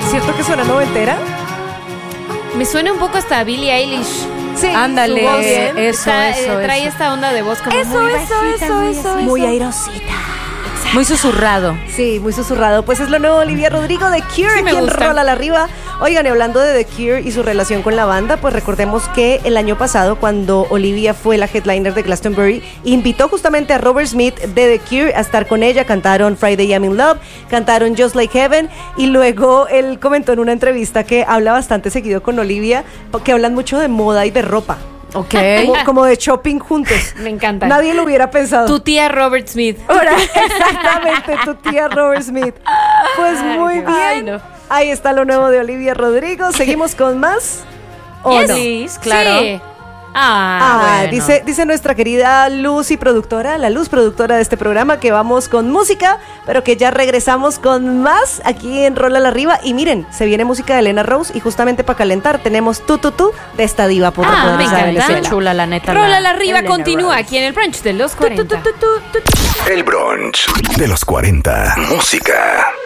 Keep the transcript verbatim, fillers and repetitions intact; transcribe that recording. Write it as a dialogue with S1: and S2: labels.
S1: cierto que suena noventera?
S2: Me suena un poco hasta a Billie Eilish.
S1: Sí,
S3: ándale,
S1: su voz bien.
S3: eso,
S2: Está,
S3: eso,
S2: eh, trae
S3: eso.
S2: esta onda de voz como
S1: Eso,
S2: muy
S1: eso,
S2: bajita,
S1: eso,
S2: muy
S1: eso,
S2: así.
S1: Muy airosita.
S3: Muy susurrado.
S1: Sí, muy susurrado. Pues es lo nuevo Olivia Rodrigo de Cure,
S2: Sí, me
S1: quien
S2: gusta.
S1: rola la arriba. Oigan, y hablando de The Cure y su relación con la banda, pues recordemos que el año pasado, cuando Olivia fue la headliner de Glastonbury, invitó justamente a Robert Smith de The Cure a estar con ella. Cantaron Friday I'm in Love, cantaron Just Like Heaven, y luego él comentó en una entrevista que habla bastante seguido con Olivia, que hablan mucho de moda y de ropa.
S3: Ok.
S1: Como, como de shopping juntos.
S2: Me encanta.
S1: Nadie lo hubiera pensado.
S2: Tu tía Robert Smith.
S1: Ahora, exactamente, tu tía Robert Smith. Pues muy
S2: Ay,
S1: bien.
S2: ay, no.
S1: Ahí está lo nuevo de Olivia Rodrigo. ¿Seguimos con más? ¿O
S2: Yes.
S1: no?
S3: Please, claro.
S2: Sí. Ah,
S1: Ah,
S3: bueno.
S1: dice, dice nuestra querida Luz y productora, la Luz productora de este programa, que vamos con música, pero que ya regresamos con más aquí en Rola la Arriba. Y miren, se viene música de Elena Rose, y justamente para calentar tenemos Tu Tu Tu de esta diva por
S2: Ah, me encanta.
S3: Qué chula, la neta.
S2: Rola la arriba
S3: Elena
S2: continúa
S3: Rose.
S2: aquí en el brunch de los cuarenta.
S4: El brunch de los cuarenta. Música.